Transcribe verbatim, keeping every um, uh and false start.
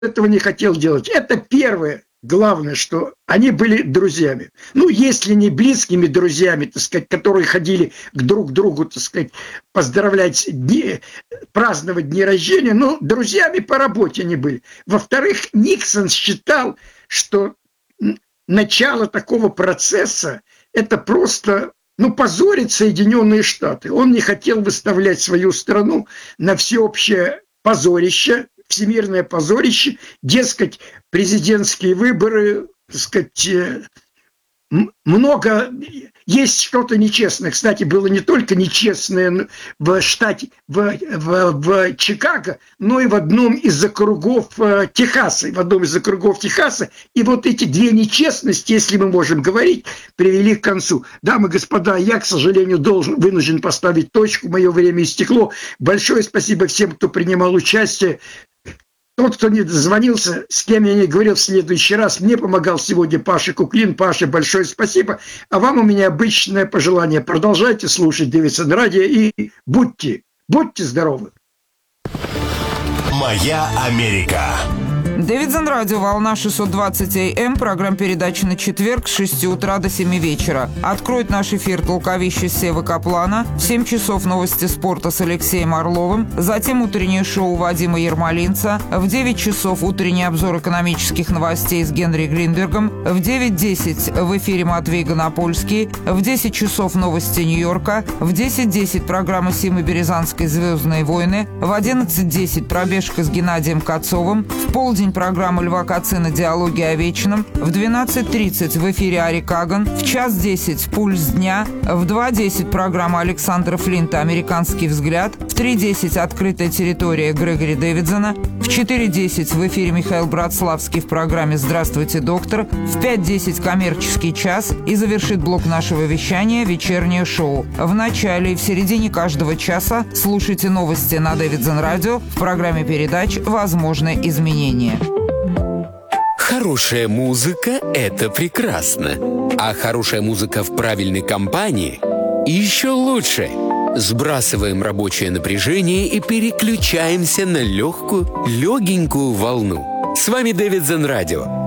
этого не хотел делать. Это первое. Главное, что они были друзьями. Ну, если не близкими друзьями, так сказать, которые ходили к друг другу, так сказать, поздравлять дни, праздновать дни рождения, ну, друзьями по работе они были. Во-вторых, Никсон считал, что начало такого процесса – это просто, ну, позорит Соединенные Штаты. Он не хотел выставлять свою страну на всеобщее позорище, всемирное позорище, дескать, президентские выборы, так сказать, много, есть что-то нечестное. Кстати, было не только нечестное в штате, в, в, в Чикаго, но и в одном из округов Техаса, в одном из округов Техаса. И вот эти две нечестности, если мы можем говорить, привели к концу. Дамы и господа, я, к сожалению, должен, вынужден поставить точку, мое время истекло. Большое спасибо всем, кто принимал участие. Тот, кто не дозвонился, с кем я не говорил в следующий раз, мне помогал сегодня Паша Куклин. Паша, большое спасибо. А вам у меня обычное пожелание. Продолжайте слушать Дэвидсон радио и будьте, будьте здоровы. Моя Америка. Дэвидсон радио, волна шестьсот двадцать эй эм, программа передачи на четверг с шести утра до семи вечера. Откроет наш эфир толковище Севы Каплана, в семь часов новости спорта с Алексеем Орловым, затем утреннее шоу Вадима Ермолинца, в девять часов утренний обзор экономических новостей с Генри Гринбергом, в девять десять в эфире Матвей Гонопольский, в десять часов новости Нью-Йорка, в десять десять программа Симы Березанской «Звездные войны», в одиннадцать десять пробежка с Геннадием Кацовым, в полдень программа Льва Кацина «Диалоги о вечном», в двенадцать тридцать в эфире Ари Каган, в час десять «Пульс дня», в два десять программа Александра Флинта «Американский взгляд», в три десять «Открытая территория» Грегори Дэвидсона, в четыре десять в эфире Михаил Братславский в программе «Здравствуйте, доктор», в пять десять «Коммерческий час» и завершит блок нашего вещания «Вечернее шоу». В начале и в середине каждого часа слушайте новости на Дэвидсон радио в программе передач «Возможны изменения». Хорошая музыка – это прекрасно. А хорошая музыка в правильной компании – еще лучше. Сбрасываем рабочее напряжение и переключаемся на легкую, легенькую волну. С вами Дэвидсон радио.